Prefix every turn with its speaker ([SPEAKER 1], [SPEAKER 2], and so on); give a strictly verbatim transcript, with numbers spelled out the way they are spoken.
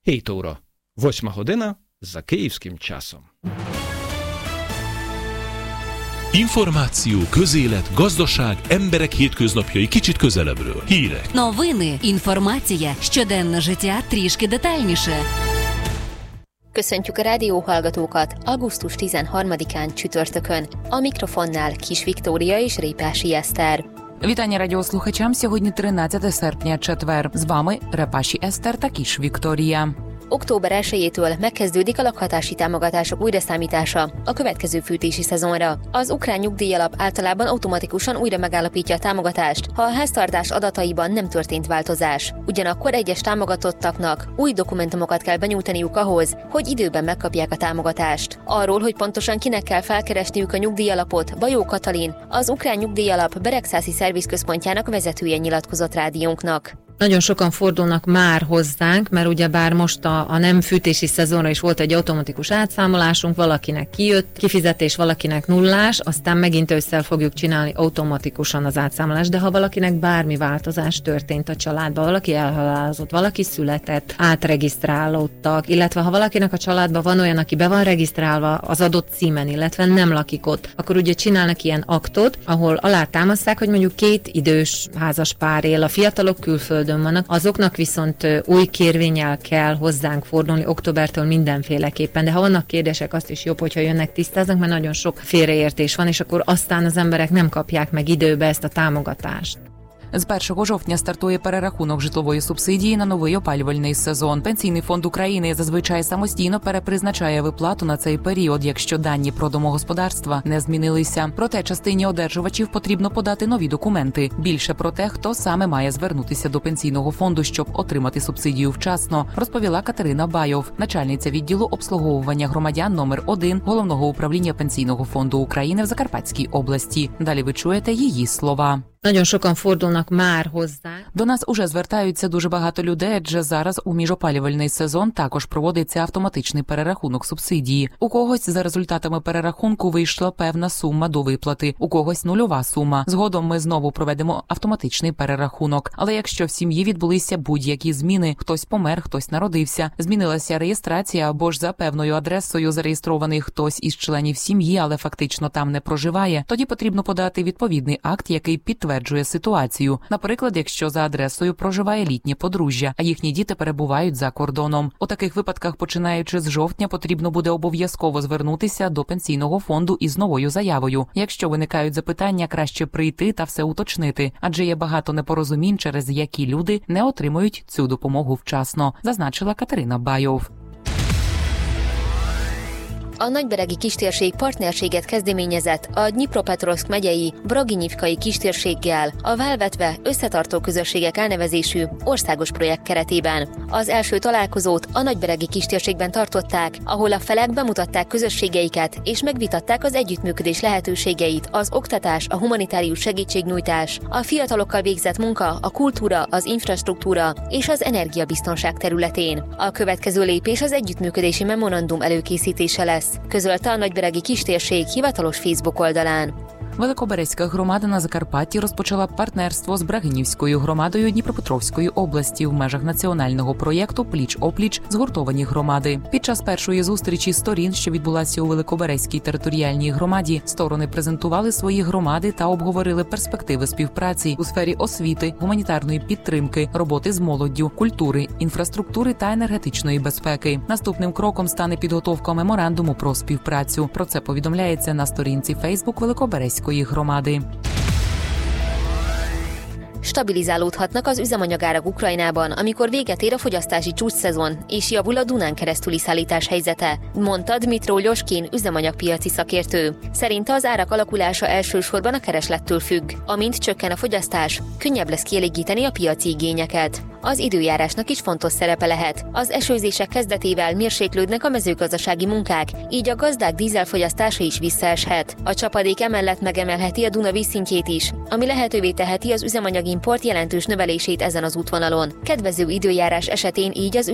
[SPEAKER 1] hét óra. Восьма година за київським часом.
[SPEAKER 2] Információ, közélet, gazdaság, emberek hétköznapjai kicsit közelebbről. Hírek.
[SPEAKER 3] Новини, інформація, щоденне життя трішки детальніше.
[SPEAKER 4] Köszöntjük a rádióhallgatókat augusztus tizenharmadikán csütörtökön. A mikrofonnál Kis Viktória és Répási Eszter.
[SPEAKER 5] Вітання радіослухачам. Сьогодні тринадцяте серпня, четвер. З вами Репаші Eszter та Kis Viktória.
[SPEAKER 4] Október elsejétől megkezdődik a lakhatási támogatások újraszámítása a következő fűtési szezonra. Az ukrán nyugdíjalap általában automatikusan újra megállapítja a támogatást, ha a háztartás adataiban nem történt változás. Ugyanakkor egyes támogatottaknak új dokumentumokat kell benyújtaniuk ahhoz, hogy időben megkapják a támogatást. Arról, hogy pontosan kinek kell felkeresniük a nyugdíjalapot, Bajó Katalin, az ukrán nyugdíjalap Beregszászi szervizközpontjának vezetője nyilatkozott rádiónknak.
[SPEAKER 6] Nagyon sokan fordulnak már hozzánk, mert ugyebár most a, a nem fűtési szezonra is volt egy automatikus átszámolásunk, valakinek kijött kifizetés, valakinek nullás, aztán megint ősszel fogjuk csinálni automatikusan az átszámolást, de ha valakinek bármi változás történt a családban, valaki elhalálozott, valaki született, átregisztrálódtak, illetve ha valakinek a családban van olyan, aki be van regisztrálva az adott címen, illetve nem lakik ott, akkor ugye csinálnak ilyen aktot, ahol alátámasztják, hogy mondjuk két idős házas pár él, a fiatalok külföldön vannak, azoknak viszont új kérvénnyel kell hozzánk fordulni októbertől mindenféleképpen, de ha vannak kérdések, azt is jobb, hogyha jönnek, tisztáznak, mert nagyon sok félreértés van, és akkor aztán az emberek nem kapják meg időbe ezt a támogatást.
[SPEAKER 5] З першого жовтня стартує перерахунок житлової субсидії на новий опалювальний сезон. Пенсійний фонд України зазвичай самостійно перепризначає виплату на цей період, якщо дані про домогосподарства не змінилися. Проте частині одержувачів потрібно подати нові документи. Більше про те, хто саме має звернутися до пенсійного фонду, щоб отримати субсидію вчасно, розповіла Катерина Байов, начальниця відділу обслуговування громадян номер один Головного управління Пенсійного фонду України в Закарпатській області. Далі ви чуєте її слова.
[SPEAKER 6] Nagyon sokan fordulnak már hozzá.
[SPEAKER 5] До нас уже звертаються дуже багато людей, адже зараз у міжопалювальний сезон також проводиться автоматичний перерахунок субсидії. У когось за результатами перерахунку вийшла певна сума до виплати, у когось нульова сума. Згодом ми знову проведемо автоматичний перерахунок. Але якщо в сім'ї відбулися будь-які зміни, хтось помер, хтось народився, змінилася реєстрація або ж за певною адресою зареєстрований хтось із членів сім'ї, але фактично там не проживає, тоді потрібно подати відповідний акт, який підтверджує підтверджує ситуацію. Наприклад, якщо за адресою проживає літнє подружжя, а їхні діти перебувають за кордоном. У таких випадках, починаючи з жовтня, потрібно буде обов'язково звернутися до пенсійного фонду із новою заявою. Якщо виникають запитання, краще прийти та все уточнити, адже є багато непорозумінь, через які люди не отримують цю допомогу вчасно, зазначила Катерина Байов.
[SPEAKER 4] A nagyberegi kistérség partnerséget kezdeményezett a Dnyipropetrovszk megyei Braginyivkai kistérséggel a válvetve összetartó közösségek elnevezésű országos projekt keretében. Az első találkozót a nagyberegi kistérségben tartották, ahol a felek bemutatták közösségeiket és megvitatták az együttműködés lehetőségeit, az oktatás, a humanitárius segítségnyújtás, a fiatalokkal végzett munka, a kultúra, az infrastruktúra és az energiabiztonság területén. A következő lépés az együttműködési memorandum előkészítése lesz, közölte a nagyberegi kistérség hivatalos Facebook oldalán.
[SPEAKER 5] Великоберезька громада на Закарпатті розпочала партнерство з Брагинівською громадою Дніпропетровської області в межах національного проєкту «Пліч-опліч. Згуртовані громади». Під час першої зустрічі сторін, що відбулася у Великоберезькій територіальній громаді, сторони презентували свої громади та обговорили перспективи співпраці у сфері освіти, гуманітарної підтримки, роботи з молоддю, культури, інфраструктури та енергетичної безпеки. Наступним кроком стане підготовка меморандуму про співпрацю. Про це повідомляється на сторінці Facebook Великоберезької громади.
[SPEAKER 4] Stabilizálódhatnak az üzemanyagárak Ukrajnában, amikor véget ér a fogyasztási csúcsszezon és javul a Dunán keresztüli szállítás helyzete, mondta Dmitro Lyoshkin üzemanyagpiaci szakértő. Szerinte az árak alakulása elsősorban a kereslettől függ. Amint csökken a fogyasztás, könnyebb lesz kielégíteni a piaci igényeket. Az időjárásnak is fontos szerepe lehet. Az esőzések kezdetével mérséklődnek a mezőgazdasági munkák, így a gazdák dízelfogyasztása is visszaeshet. A csapadék emellett megemelheti a Duna vízszintjét is, ami lehetővé teheti az üzemanyagimport jelentős növelését ezen az útvonalon. Kedvező időjárás esetén így az